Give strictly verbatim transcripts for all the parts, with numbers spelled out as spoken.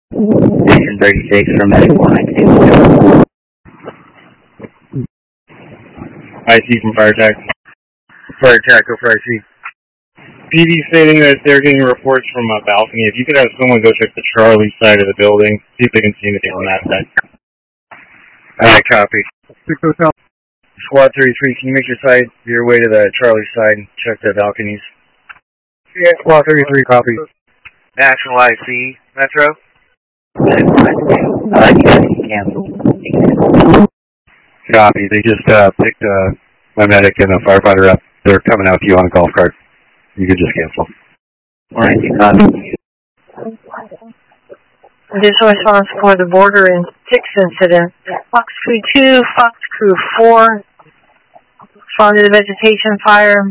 Engine thirty-six from Medic one. I C from Fire Attack. Fire Attack, go for I C. P D stating that they're getting reports from a balcony. If you could have someone go check the Charlie side of the building, see if they can see anything on that side. Alright, copy. Squad thirty-three, can you make your side, your way to the Charlie side and check the balconies? Yeah, Squad thirty-three, copy. National I C, Metro. I like you guys can cancel. Copy. They just uh, picked uh, my medic and a firefighter up. They're coming out to you on a golf cart. You can just cancel. Alright, you copy. Additional response for the Border and six incident. Fox Crew two, Fox Crew four. Responded to vegetation fire.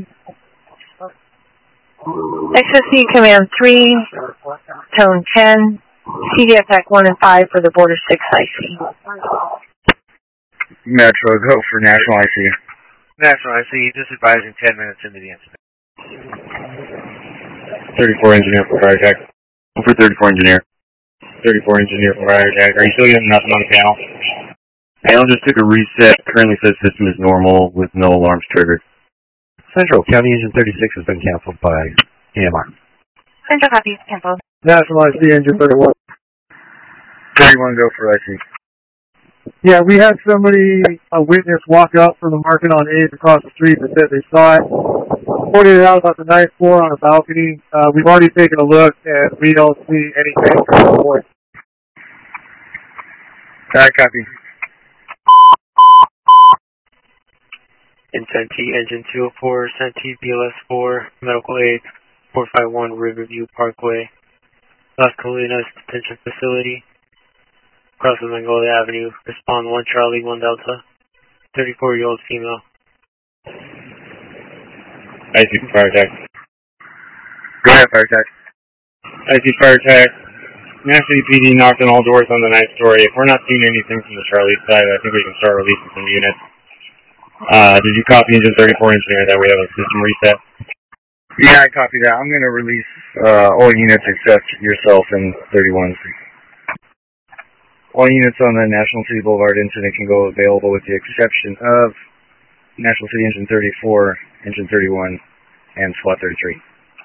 X S C Command three, Tone ten, C D F T A C one and five for the Border six I C. Metro, go for National I C. National I C, just advising ten minutes into the incident. thirty-four engineer for Fire Attack. For thirty-four engineer. thirty-four engineer for Fire Attack. Are you still getting nothing on the panel? Panel just took a reset. Currently says system is normal with no alarms triggered. Central, County Engine thirty-six has been canceled by A M R. Central copy, canceled. National I C, Engine thirty-one. thirty-one, go for I C. Yeah, we had somebody, a witness, walk up from the market on eighth across the street that said they saw it. Reported it out about the ninth floor on a balcony. Uh, we've already taken a look, and we don't see anything to report. Alright, copy. Sentee Engine two oh four, Sentee B L S four, Medical Aid, four five one Riverview Parkway, Las Colinas Detention Facility, across the Magnolia Avenue, respond one Charlie, one Delta, thirty-four-year-old female. I C for Fire Attack. Go ahead, Fire Attack. I C Fire Attack. National P D knocked on all doors on the ninth story. If we're not seeing anything from the Charlie side, I think we can start releasing some units. Uh, did you copy Engine thirty-four engineer that we have a system reset? Yeah, I copy that. I'm going to release uh, all units except yourself and thirty-one. All units on the National City Boulevard incident can go available with the exception of National City Engine thirty-four, Engine thirty-one, and SWAT thirty-three.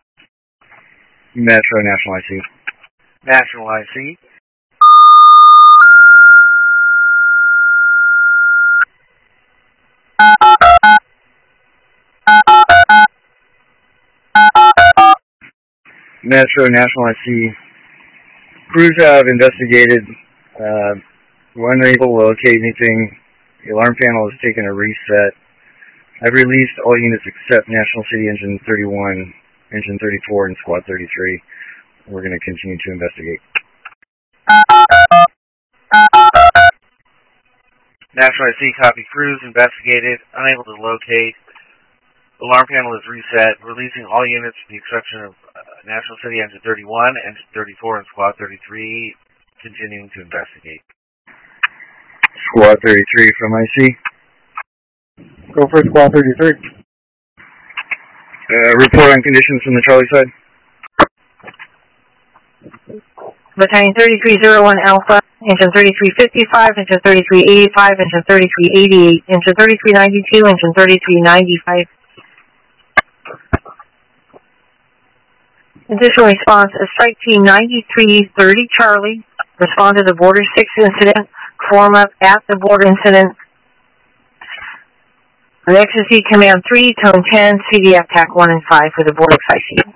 Metro National I C. National I C. Metro National I C. Crews have investigated. Uh, we're unable to locate anything. The alarm panel has taken a reset. I've released all units except National City Engine thirty-one, Engine thirty-four, and Squad thirty-three. We're going to continue to investigate. National I C, copy. Crews investigated, unable to locate. Alarm panel is reset, releasing all units with the exception of uh, National City Engine thirty-one, Engine thirty-four, and Squad thirty-three, continuing to investigate. Squad thirty-three from I C. Go for Squad thirty-three. Uh, report on conditions from the Charlie side. Battalion thirty-three oh one Alpha, Engine thirty-three fifty-five, Engine thirty-three eighty-five, Engine thirty-three eighty-eight, Engine thirty-three ninety-two, Engine thirty-three ninety-five. Additional response, a strike team ninety-three thirty Charlie, respond to the Border six incident, form up at the border incident. An X S C Command three, Tone ten, C D F T A C one and five for the Border I C.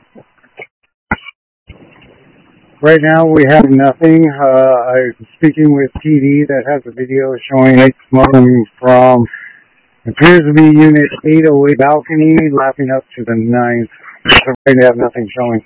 Right now we have nothing. Uh, I'm speaking with T D that has a video showing it smoking from, appears to be Unit eight oh eight balcony, lapping up to the ninth. So right now have nothing showing.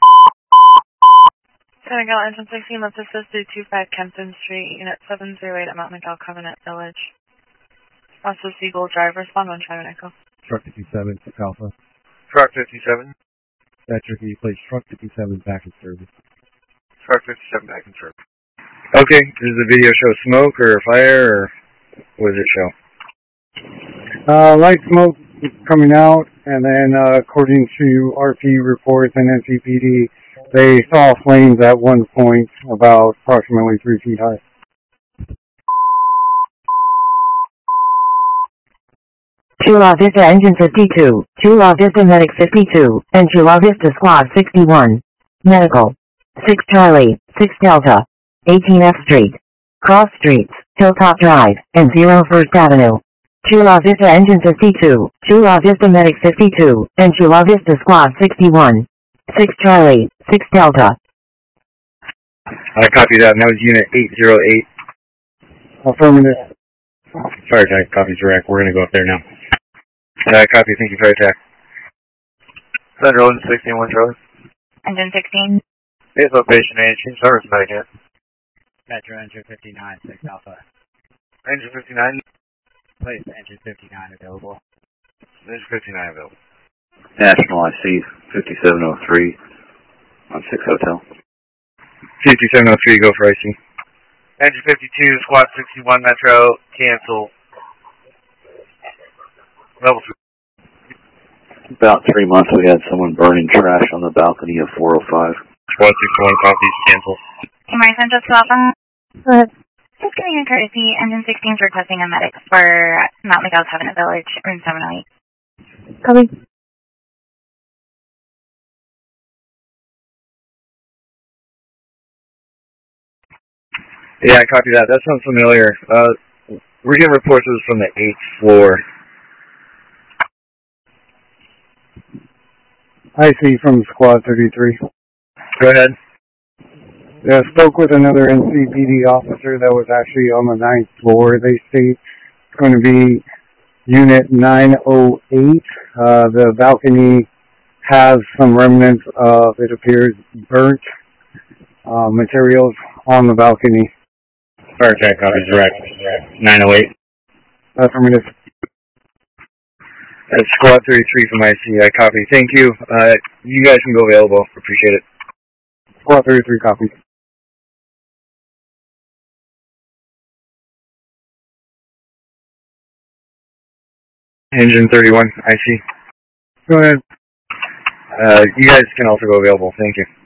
Senegal Engine sixteen, let's assist to two five Kempton Street, Unit seven oh eight at Mount McDowell Covenant Village. Also Seagull Drive, respond one Charlie Echo. Truck fifty-seven, six Alpha. Truck fifty-seven. Thatcher, can you place Truck fifty-seven back in service? Truck fifty-seven back in service. Okay, does the video show smoke or fire, or what does it show? Uh, light smoke coming out, and then uh, according to R P reports and N C P D, They saw flames at one point about approximately three feet high. Chula Vista Engine fifty-two, Chula Vista Medic fifty-two, and Chula Vista Squad sixty-one. Medical. six Charlie, six Delta. eighteen F Street. Cross Streets, Hilltop Drive, and zero First Avenue. Chula Vista Engine fifty-two, Chula Vista Medic fifty-two, and Chula Vista Squad sixty-one. six Charlie, six Delta. I copy that, and that was Unit eight zero eight. Affirmative. Fire attack, copy direct. We're going to go up there now. Uh, copy, thank you, fire attack. Central sixteen-one Charlie. Engine sixteen. Base location eighteen, service medic. Metro Engine fifty-nine, six Alpha. Engine fifty-nine. Place Engine fifty-nine available. Engine fifty-nine available. National I C fifty-seven oh three on six Hotel. fifty-seven oh three, go for I C. Engine fifty-two, Squad sixty-one Metro, cancel. Level three. About three months we had someone burning trash on the balcony of four oh five. Squad sixty-one copies, cancel. Hey, my Central Alpha. Uh, just giving a courtesy. Engine sixteen is requesting a medic for Mount McDowell Covenant Village, room seven oh eight. Copy. Yeah, I copy that. That sounds familiar. Uh, we're getting reports this from the eighth floor. I see from Squad thirty-three. Go ahead. Yeah, I spoke with another N C P D officer that was actually on the ninth floor. They state it's going to be Unit nine oh eight. Uh, the balcony has some remnants of, it appears, burnt uh, materials on the balcony. Fire attack, copy direct. nine oh eight. Affirmative. That's Squad thirty-three from I C. I copy. Thank you. Uh, you guys can go available. Appreciate it. Squad thirty-three copies. Engine thirty-one, I C. Go ahead. Uh, you guys can also go available. Thank you.